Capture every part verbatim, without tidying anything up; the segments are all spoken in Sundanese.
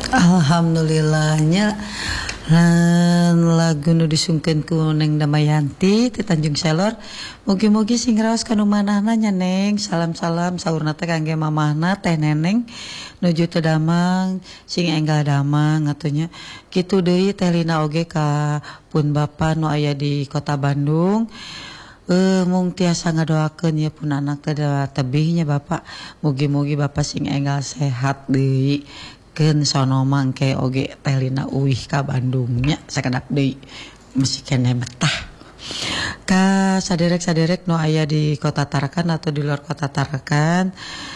Alhamdulillahnya lan lagu nu disungkeun ku Neng Damayanti ti Tanjung Selor. Mugi-mugi sing raos kanu manahna nya Neng. Salam-salam saurna teh kangge mamahna Teh Neneng nuju teu Damang sing enggal Damang atunya. Kitu deui Teh Lina oge ka pun bapa nu aya di Kota Bandung. Eh mung tiasa ngadoakeun ya pun anak teh tebihnya Bapak. Mugi-mugi Bapak sing enggal sehat deui. Keun sono mangke oge Teh Lina uih ka Bandungnya sakedap deui mesti kene betah. Ka saderek-saderek nu aya di Kota Tarakan atau di luar Kota Tarakan.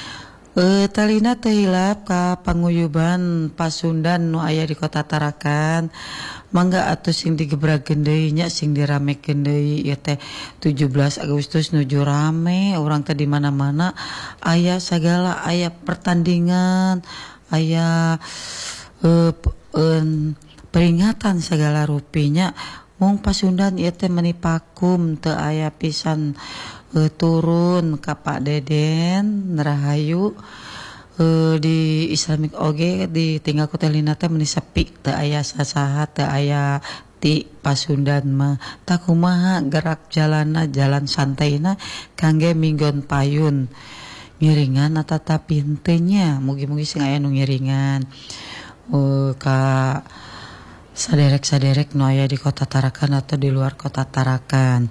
Eh Teh Lina teh hilap ka panguyuban Pasundan nu aya di Kota Tarakan. Mangga atuh sing digebrakeun deui nya sing diramekeun deui ieu teh tujuh belas Agustus nuju rame urang teh di mana-mana aya sagala aya pertandingan aya uh, uh, peringatan segala rupinya mung Pasundan ieu teh meuni pakum teu aya pisan uh, turun ka Pak Deden Rahayu. Uh, di Islamic oge ditinggal ku Teh Lina teh meuni sepi teu aya sasaha teu aya ti Pasundan mah tak kumaha gerak jalanna jalan santaina kangge minggon payun ngiringan atau tapi hentenya mugi-mugi sing aya nu ngiringan uh, ka saderek-saderek nu aya di Kota Tarakan atau di luar Kota Tarakan.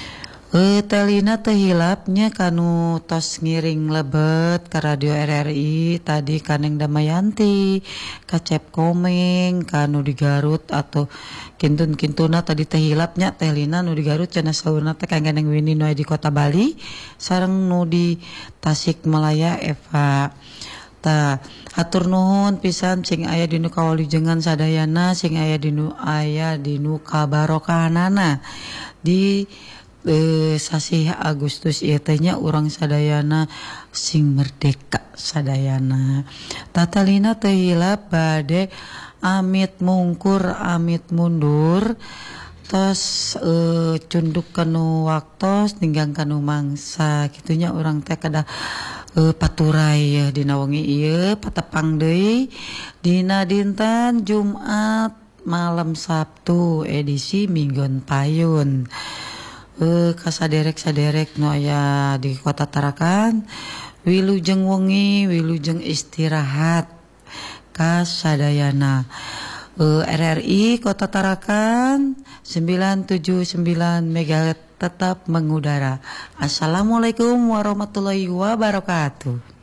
Eh Teh Lina teh hilapnya kanu tos ngiring lebet ka radio R R I tadi ka Neng Damayanti ka Cep Komeng kanu di Garut atau kintun-kintuna tadi teh hilapnya Teh Lina nu di Garut cenah saurna teh kangge Neng Wini nu aya di Kota Bali sareng nu di Tasikmalaya Eva. Ta hatur nuhun pisan sing aya di nu kawilujengan sadayana sing aya di nu aya di nu kabarokahanana di Eh, sasi Agustus ieu teh nya urang sadayana sing merdeka sadayana. Tata Lina teh hilap bade amit mungkur amit mundur tos eh, cunduk kanu waktos ninggang kanu mangsa kitunya urang teh kada eh, paturai ya dina wengi ieu patepang deui dina dinten Jumat malam Sabtu edisi Minggon Payun. Eh kasaderek-saderek nu aya di Kota Tarakan wilujeng wengi wilujeng istirahat kasadayana. eh, R R I Kota Tarakan sembilan tujuh sembilan megahertz tetap mengudara. Assalamualaikum warahmatullahi wabarakatuh.